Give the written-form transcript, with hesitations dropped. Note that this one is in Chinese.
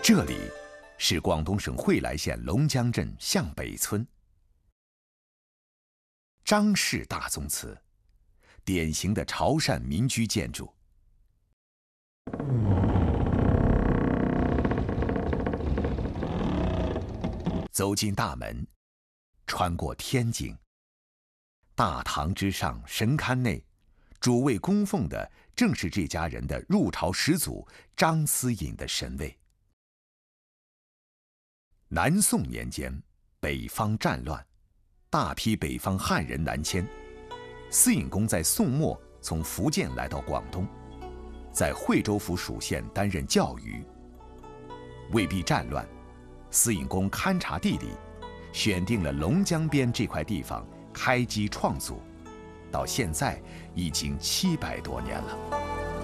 这里是广东省惠来县龙江镇向北村。张氏大宗祠，典型的潮汕民居建筑。走进大门，穿过天井，大堂之上神龛内，主位供奉的正是这家人的入朝始祖张思隐的神位。南宋年间，北方战乱，大批北方汉人南迁。思隐公在宋末从福建来到广东，在惠州府属县担任教谕。为避战乱，思隐公勘察地理，选定了龙江边这块地方开基创祖，到现在已经700多年了。